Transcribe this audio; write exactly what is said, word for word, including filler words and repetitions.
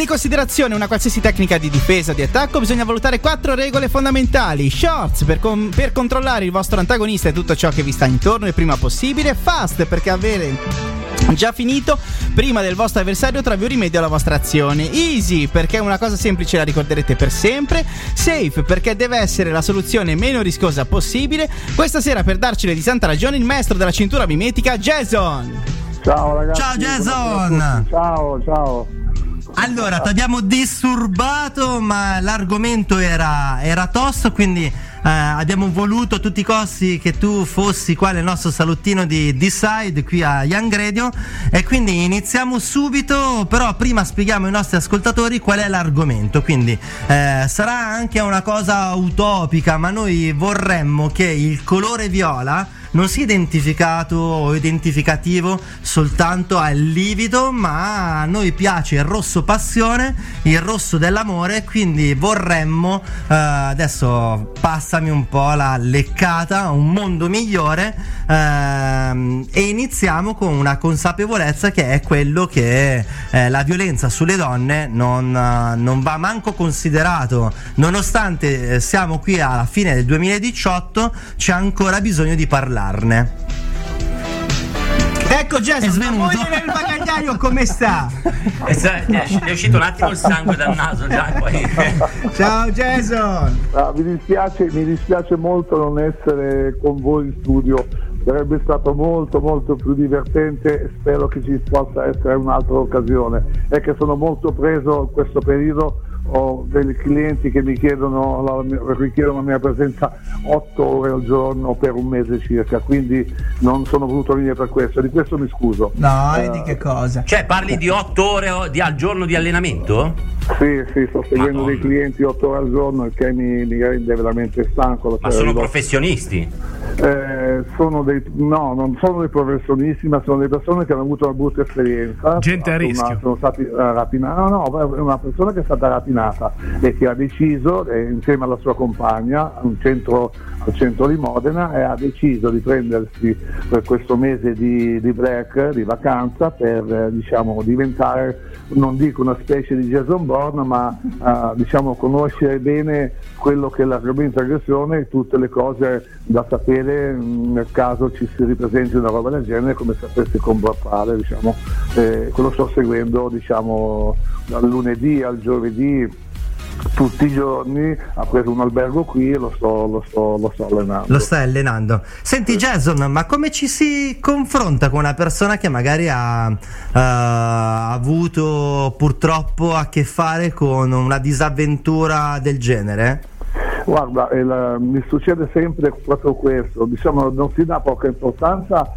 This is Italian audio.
Tieni in considerazione una qualsiasi tecnica di difesa o di attacco, bisogna valutare quattro regole fondamentali. Shorts per, com- per controllare il vostro antagonista e tutto ciò che vi sta intorno il prima possibile. Fast perché avere già finito prima del vostro avversario trovi un rimedio alla vostra azione. Easy perché una cosa semplice la ricorderete per sempre. Safe perché deve essere la soluzione meno rischiosa possibile. Questa sera, per darcene di santa ragione, il maestro della cintura mimetica, Jason. Ciao ragazzi. Ciao Jason. Ciao, ciao. Allora, ti abbiamo disturbato, ma l'argomento era, era tosto, quindi eh, abbiamo voluto a tutti i costi che tu fossi qua nel nostro salottino di D-Side qui a Young Radio, e quindi iniziamo subito. Però prima spieghiamo ai nostri ascoltatori qual è l'argomento. Quindi eh, sarà anche una cosa utopica, ma noi vorremmo che il colore viola non sia identificato o identificativo soltanto al livido, ma a noi piace il rosso passione, il rosso dell'amore. Quindi vorremmo, eh, adesso passami un po' la leccata, un mondo migliore, ehm, e iniziamo con una consapevolezza che è quello che eh, la violenza sulle donne non, eh, non va manco considerato. Nonostante eh, siamo qui alla fine del duemiladiciotto, c'è ancora bisogno di parlare. Ecco Jason, la moglie del bagagliaio come sta? È uscito un attimo il sangue dal naso già, poi. Ciao Jason. Ah, mi dispiace, mi dispiace molto non essere con voi in studio. Sarebbe stato molto molto più divertente e spero che ci possa essere un'altra occasione. È che sono molto preso in questo periodo. Ho dei clienti che mi chiedono la mia, richiedono la mia presenza otto ore al giorno per un mese circa, quindi non sono voluto venire per questo, di questo mi scuso. No, e uh, di che cosa? Cioè parli di otto ore di, al giorno di allenamento? Sì, sì, sto seguendo Madonna. dei clienti otto ore al giorno, il che mi, mi rende veramente stanco. Ma sono professionisti? Eh, sono dei, no, non sono dei professionisti, ma sono delle persone che hanno avuto una brutta esperienza. Gente a rischio. Una, sono stati uh, rapinati. No, no, è una persona che è stata rapinata e che ha deciso, eh, insieme alla sua compagna, un centro, al centro di Modena, e ha deciso di prendersi per questo mese di, di break, di vacanza, per eh, diciamo diventare, non dico una specie di Jason Bourne, ma uh, diciamo conoscere bene quello che è l'argomento aggressione e tutte le cose da sapere nel caso ci si ripresenti una roba del genere, come sapresti comportare, diciamo. Eh, quello sto seguendo, diciamo, dal lunedì al giovedì, tutti i giorni. Ha preso un albergo qui e lo sto, lo sto, lo sto allenando. Lo stai allenando. Senti Jason, ma come ci si confronta con una persona che magari ha uh, avuto purtroppo a che fare con una disavventura del genere? Guarda, il, mi succede sempre proprio questo, diciamo, non si dà poca importanza